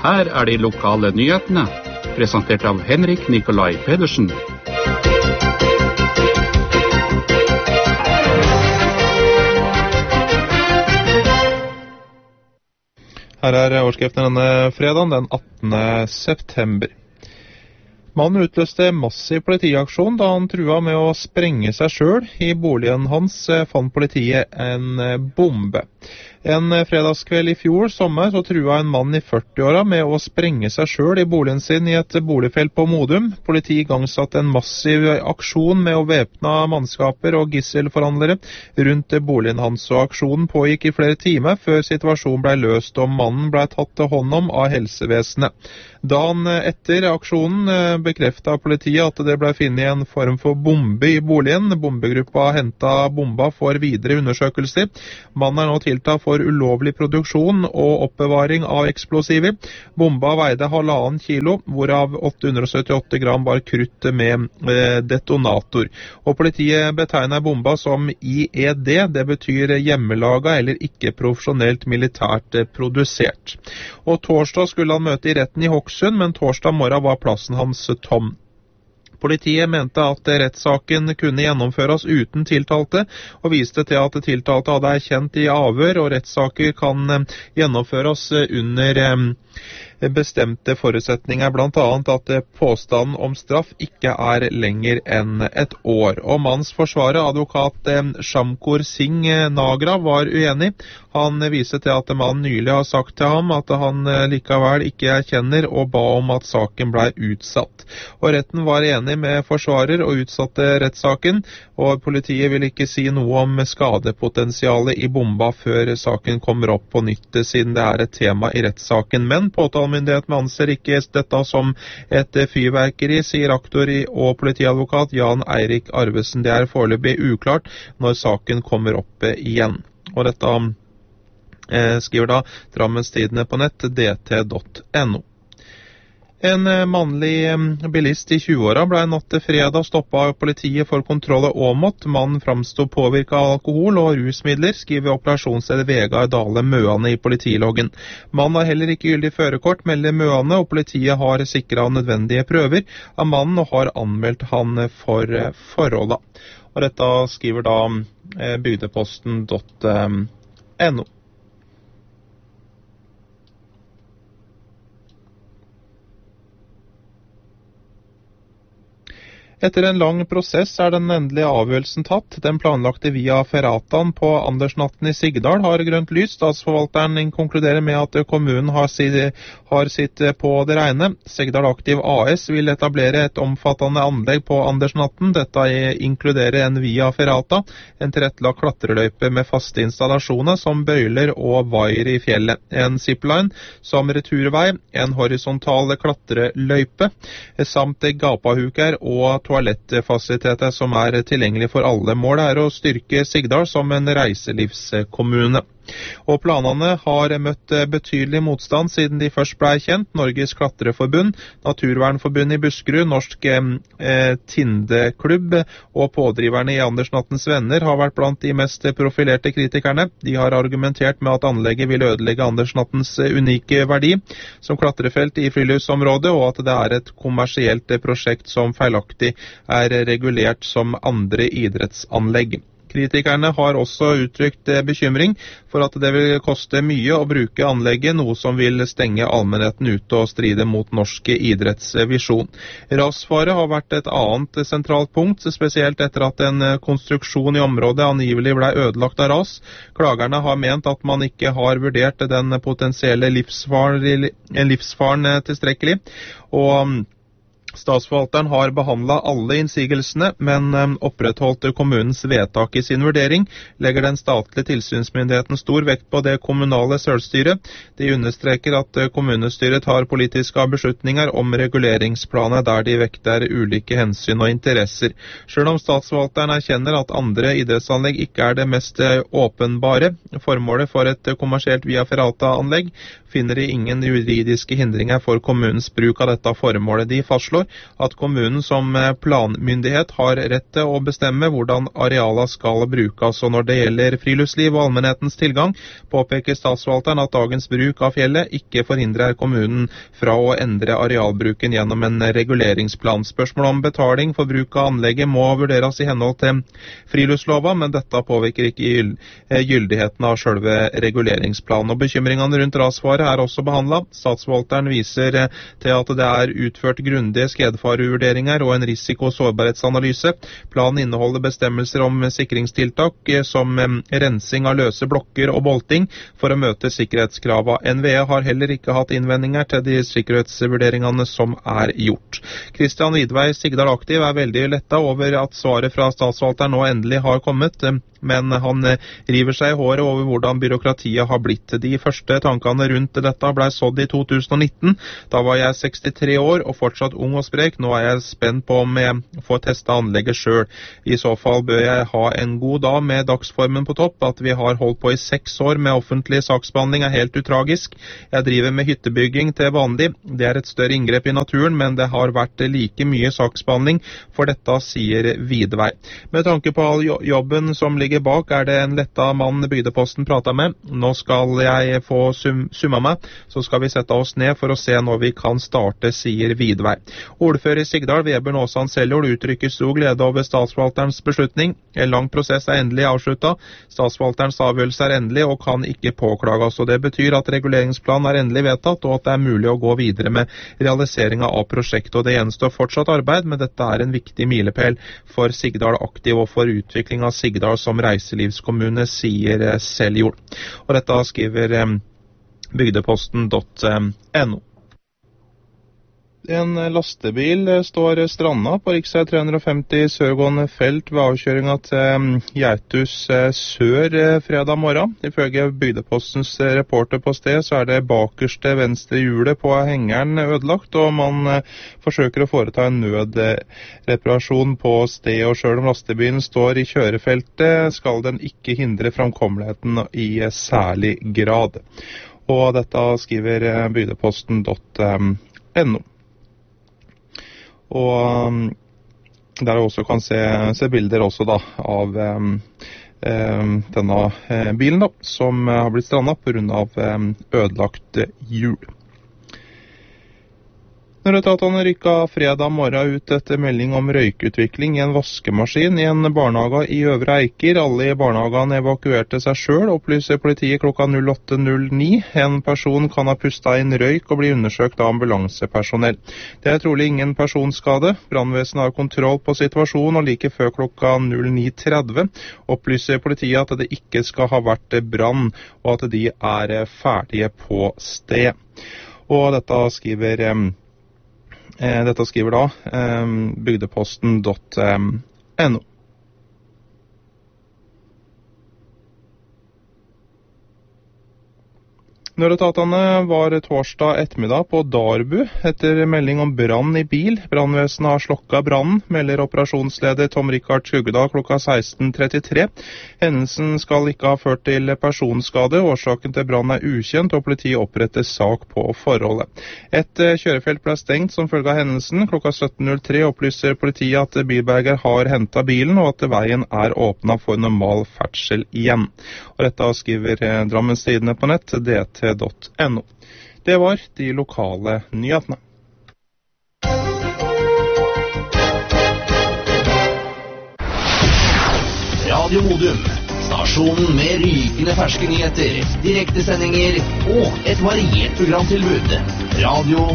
Her de lokale nyhetene, presentert av Henrik Nikolai Pedersen. Her overskriften denne fredagen, den 18. september. Mannen utløste massiv politiaksjon da han trua med å sprenge seg selv. I boligen hans fant politiet en bombe. En fredagskveld i fjor sommer så trua en mann i 40-åra med å sprenge seg selv i boligen sin i et boligfelt på Modum. Politiet igangsatte en massiv aksjon med å væpna mannskaper og gisselforhandlere rundt boligen hans, og aksjonen pågikk i flere timer før situasjonen ble løst og mannen ble tatt til hånd om av helsevesenet. Dagen etter aksjonen bekreftet politiet at det ble funnet en form for bombe i boligen. Bombegruppa hentet bomba for videre undersøkelser. Mannen nå tiltatt for ulovlig produksjon og oppbevaring av eksplosiver. Bomba veide 1,5 kilo, hvorav 878 gram var krutt med detonator. Og politiet betegner bomba som IED, det betyr hjemmelaga eller ikke profesjonelt militært produsert. Og torsdag skulle han møte i retten i Hokksund, men torsdag morgen var plassen hans tom. Politiet mente at rettssaken kunne gjennomføres uten tiltalte, og viste til at tiltalte hadde erkjent i avhør, og rettssaker kan gjennomføres under bestemte forutsetninger, blant annet at påstanden om straff ikke lenger enn et år. Og mannens forsvarer, advokat Shamkur Singh Nagra, var uenig. Han viser til at mannen nylig har sagt til ham at han likevel ikke erkjenner og ba om at saken ble utsatt. Og retten var enig med forsvarer og utsatte rettssaken, og politiet vil ikke si noe om skadepotensialet i bomba før saken kommer opp på nytt, siden det et tema i rettssaken. Men påtalemyndigheten anser ikke dette som et fyrverkeri, sier aktor og politiadvokat Jan Eirik Arvesen. Det foreløpig uklart når saken kommer opp igjen. Og dette skriver da Drammens Tidende på nett, dt.no. En mannlig bilist i 20-åra ble natt til fredag stoppet av politiet for kontroll av Åmot. Mannen framstod påvirket av alkohol og rusmidler, skriver operasjonsstedet Vegard Dale Møane i politiloggen. Mannen har heller ikke gyldig førerkort, melder Møane, og politiet har sikret nødvendige prøver av mannen og har anmeldt han for forholdet. Og dette skriver da bygdeposten.no. Etter en lang prosess den endelige avgjørelsen tatt. Den planlagte via Ferratan på Andersnatten i Sigdal har grønt lys. Statsforvalteren konkluderer med at kommunen har sitt på det rene. Sigdal Aktiv AS vil etablere et omfattende anlegg på Andersnatten. Dette inkluderer en via Ferrata, en tilrettelagt klatreløype med faste installasjoner som bøyler og vaier i fjellet. En zipline som returvei, en horisontal klatreløype, samt gapahuker og toalettfasiliteter som tilgjengelig for alle. Målet å styrke Sigdal som en reiselivskommune. Og planene har møtt betydelig motstand siden de først ble kjent. Norges Klatreforbund, Naturvernforbundet i Buskerud, Norsk Tindeklubb og pådriverne i Andersnattens venner har vært blant de mest profilerte kritikerne. De har argumentert med at anlegget vil ødelegge Andersnattens unike verdi som klatrefelt i friluftsområdet, og at det et kommersielt prosjekt som feilaktig regulert som andre idrettsanlegg. Kritikerne har også uttrykt bekymring for at det vil koste mye å bruke anlegget, noe som vil stenge allmennheten ute og stride mot norsk idrettsvisjon. Rasfare har vært et annet sentralt punkt, spesielt etter at en konstruksjon i området angivelig ble ødelagt av ras. Klagerne har ment at man ikke har vurdert den potensielle livsfaren tilstrekkelig, og Statsforvalteren har behandlet alle innsigelsene, men opprettholdt kommunens vedtak i sin vurdering, legger den statlige tilsynsmyndigheten stor vekt på det kommunale selvstyret. De understreker at kommunestyret tar politiske beslutninger om reguleringsplaner der de vekter ulike hensyn og interesser. Selv om statsforvalteren erkjenner at andre idrettsanlegg ikke det mest åpenbare, formålet for et kommersielt via Ferrata-anlegg finner de ingen juridiske hindringer for kommunens bruk av dette formålet. De fastslår at kommunen som planmyndighet har rett til å bestemme hvordan areala skal brukes, og når det gjelder friluftsliv og allmennhetens tilgang, påpeker statsforvalteren at dagens bruk av fjellet ikke forhindrer kommunen fra å endre arealbruken gjennom en reguleringsplan. Spørsmål om betaling for bruk av anlegget må vurderes i henhold til friluftslova, men dette påvirker ikke gyldigheten av selve reguleringsplanen. Og bekymringene rundt rasfare er også behandlet. Statsforvalteren viser til at det er utført grundige skredfarevurderinger og en risiko- og sårbarhetsanalyse. Planen inneholder bestemmelser om sikringstiltak som rensing av løse blokker og bolting for å møte sikkerhetskravene. NVE har heller ikke hatt innvendinger til de sikkerhetsvurderingene som er gjort. Kristian Vidvei, Sigdal Aktiv, er veldig lettet over at svaret fra statsforvalteren nå endelig har kommet, men han river seg i håret over hvordan byråkratiet har blitt. De første tankene rundt dette ble sådd i 2019. Da var jeg 63 år og fortsatt ung og sprek. Nå er jeg spent på om jeg får testet anlegget selv. I så fall bør jeg ha en god dag med dagsformen på topp. At vi har holdt på i 6 år med offentlig saksbehandling er helt utragisk. Jeg driver med hyttebygging til vanlig. Det er et større inngrep i naturen, men det har vært like mye saksbehandling for dette, sier Vidvei. Med tanke på all jobben som ligger bak, er det en letta mann Bygdeposten prater med. Nå skal jeg få summa meg, så skal vi sette oss ned for å se når vi kan starte, sier Vidvei. Ordfører i Sigdal, Vebjørn Åsan Seljord, uttrykker stor glede over statsforvalterens beslutning. En lang prosess er endelig avsluttet. Statsforvalterens avgjørelse er endelig og kan ikke påklages, og det betyr at reguleringsplanen er endelig vedtatt, og at det er mulig å gå videre med realiseringen av prosjektet. Og det gjenstår fortsatt arbeid, men dette er en viktig milepæl for Sigdal Aktiv og for utvikling av Sigdal som reiselivskommune, sier Seljord. Og dette skriver bygdeposten.no. En lastebil står stranda på rv. 350 sørgående felt ved avkjøringen til Gjerthus sør fredag morgen. Ifølge Bygdepostens reporter på sted så er det bakerste venstre hjulet på hengeren ødelagt, og man forsøker å foreta en nødreparasjon på sted. Og selv om lastebilen står i kjørefeltet, skal den ikke hindre framkommeligheten i særlig grad. Og dette skriver bygdeposten.no. Og der også kan se bilder også da av denne bilen da, som har blitt strandet på grunn av ødelagt hjul. Nødetatene rykket fredag morgen ut etter melding om røykutvikling i en vaskemaskin i en barnehage i Øvre Eiker. Alle i barnehagen evakuerte seg selv, opplyser politiet klokka 08.09. En person kan ha pustet inn røyk og bli undersøkt av ambulansepersonell. Det er trolig ingen personskade. Brannvesenet har kontroll på situasjonen, og like før klokka 09.30 opplyser politiet at det ikke skal ha vært brann, og at de er ferdige på sted. Og dette skriver da bygdeposten.no. Nødetatene var torsdag ettermiddag på Darbu etter melding om brann i bil. Brannvesenet har slokket brannen, melder operasjonsleder Tom Rikard Skugedal klokka 16.33. Hendelsen skal ikke ha ført til personskade. Årsaken til brannen er ukjent, og politiet oppretter sak på forholdet. Et kjørefelt ble stengt som følge av hendelsen. Klokka 17.03 opplyser politiet at bilberger har hentet bilen, og at veien er åpnet for normal ferdsel igjen. Og dette skriver Drammens Tidende på nett, dt.no. Det var de lokale nyhetene. Radio Modum, stasjonen med rykende ferske nyheter, direktesendinger og et variert programtilbud. Radio